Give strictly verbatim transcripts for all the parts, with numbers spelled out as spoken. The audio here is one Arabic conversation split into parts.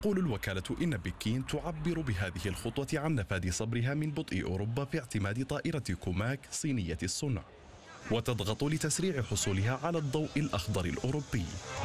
تقول الوكالة إن بكين تعبر بهذه الخطوة عن نفاذ صبرها من بطء أوروبا في اعتماد طائرة كوماك صينية الصنع، وتضغط لتسريع حصولها على الضوء الأخضر الأوروبي.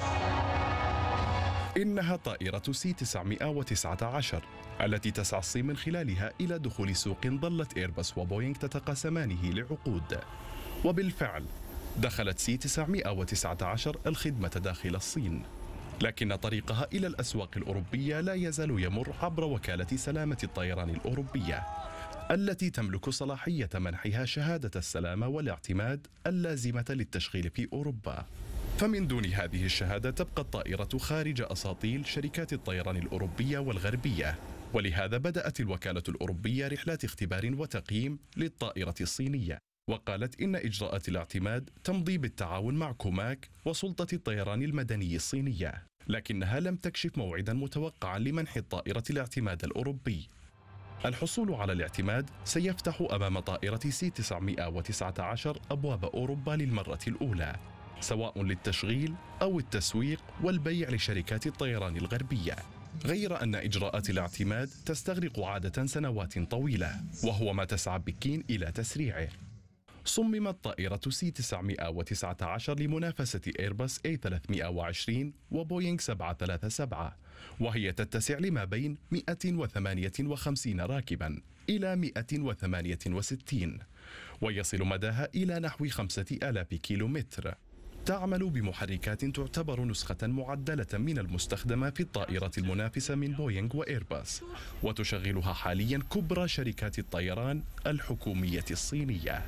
إنها طائرة سي تسعمئة وتسعة عشر التي تسعى الصين من خلالها إلى دخول سوق ظلت إيرباص وبوينغ تتقاسمانه لعقود. وبالفعل دخلت سي تسعمئة وتسعة عشر الخدمة داخل الصين، لكن طريقها إلى الأسواق الأوروبية لا يزال يمر عبر وكالة سلامة الطيران الأوروبية التي تملك صلاحية منحها شهادة السلامة والاعتماد اللازمة للتشغيل في أوروبا. فمن دون هذه الشهادة تبقى الطائرة خارج أساطيل شركات الطيران الأوروبية والغربية، ولهذا بدأت الوكالة الأوروبية رحلات اختبار وتقييم للطائرة الصينية، وقالت إن إجراءات الاعتماد تمضي بالتعاون مع كوماك وسلطة الطيران المدني الصينية، لكنها لم تكشف موعدا متوقعا لمنح الطائرة الاعتماد الأوروبي. الحصول على الاعتماد سيفتح أمام طائرة سي تسعمئة وتسعة عشر أبواب أوروبا للمرة الأولى، سواء للتشغيل أو التسويق والبيع لشركات الطيران الغربية، غير أن إجراءات الاعتماد تستغرق عادة سنوات طويلة، وهو ما تسعى بكين إلى تسريعه. صممت طائرة سي تسعمئة وتسعة عشر لمنافسة إيرباص إيه ثلاثمئة وعشرين وبوينغ سبعمئة وثلاثة وسبعين، وهي تتسع لما بين مئة وثمانية وخمسين راكبا إلى مئة وثمانية وستين، ويصل مداها إلى نحو خمسة آلاف كيلومتر. تعمل بمحركات تعتبر نسخة معدلة من المستخدمة في الطائرة المنافسة من بوينغ وإيرباص، وتشغلها حاليا كبرى شركات الطيران الحكومية الصينية.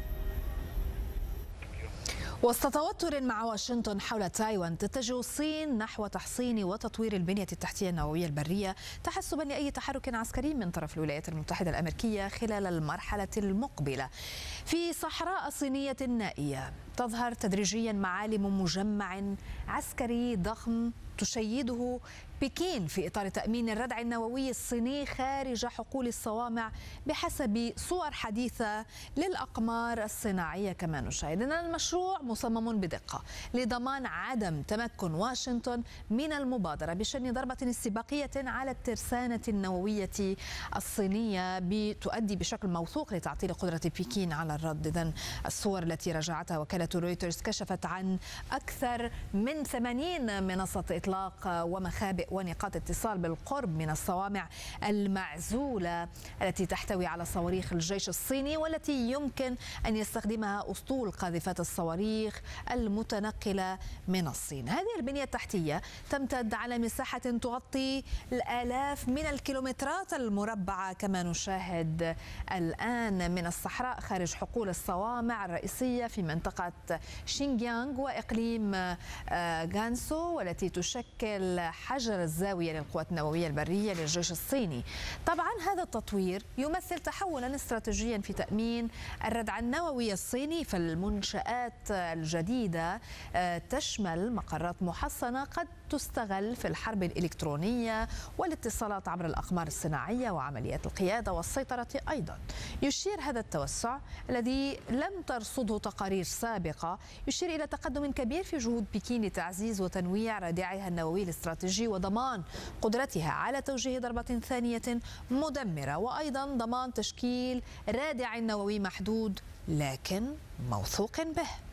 وسط توتر مع واشنطن حول تايوان، تتجه الصين نحو تحصين وتطوير البنية التحتية النووية البرية تحسبا لأي تحرك عسكري من طرف الولايات المتحدة الأمريكية خلال المرحلة المقبلة. في صحراء صينية نائية تظهر تدريجيا معالم مجمع عسكري ضخم تشيده بكين في إطار تأمين الردع النووي الصيني خارج حقول الصوامع بحسب صور حديثة للأقمار الصناعية. كما نشاهد أن المشروع مصمم بدقة لضمان عدم تمكن واشنطن من المبادرة بشن ضربة استباقية على الترسانة النووية الصينية بتؤدي بشكل موثوق لتعطيل قدرة بكين على الرد. إذن الصور التي راجعتها وكالة رويترز كشفت عن أكثر من ثمانين منصة إطلاق ومخابئ ونقاط اتصال بالقرب من الصوامع المعزولة التي تحتوي على صواريخ الجيش الصيني، والتي يمكن أن يستخدمها أسطول قاذفات الصواريخ المتنقلة من الصين. هذه البنية التحتية تمتد على مساحة تغطي الآلاف من الكيلومترات المربعة، كما نشاهد الآن من الصحراء خارج حقول الصوامع الرئيسية في منطقة شينجيانغ وإقليم غانسو، والتي تشكل حجر الزاوية للقوات النووية البرية للجيش الصيني. طبعا هذا التطوير يمثل تحولا استراتيجيا في تأمين الردع النووي الصيني، فالمنشآت الجديدة تشمل مقرات محصنة قد تستغل في الحرب الإلكترونية والاتصالات عبر الأقمار الصناعية وعمليات القيادة والسيطرة أيضا. يشير هذا التوسع الذي لم ترصده تقارير سابقة يشير إلى تقدم كبير في جهود بكين لتعزيز وتنويع رادعها النووي الاستراتيجي وضمان قدرتها على توجيه ضربة ثانية مدمرة، وأيضا ضمان تشكيل رادع نووي محدود لكن موثوق به.